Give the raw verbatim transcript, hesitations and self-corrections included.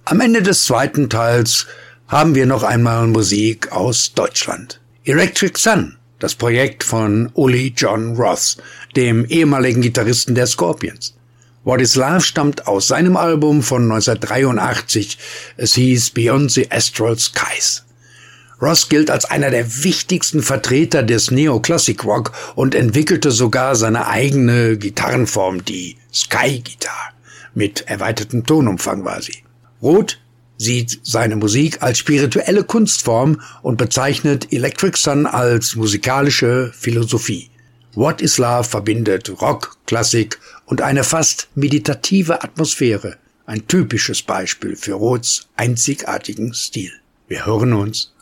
Am Ende des zweiten Teils haben wir noch einmal Musik aus Deutschland. Electric Sun, das Projekt von Uli Jon Roth, dem ehemaligen Gitarristen der Scorpions. What is Love stammt aus seinem Album von neunzehnhundertdreiundachtzig. Es hieß Beyond the Astral Skies. Roth gilt als einer der wichtigsten Vertreter des Neoclassic Rock und entwickelte sogar seine eigene Gitarrenform, die Sky Guitar. Mit erweitertem Tonumfang war sie. Roth sieht seine Musik als spirituelle Kunstform und bezeichnet Electric Sun als musikalische Philosophie. What is Love verbindet Rock, Klassik und eine fast meditative Atmosphäre. Ein typisches Beispiel für Roths einzigartigen Stil. Wir hören uns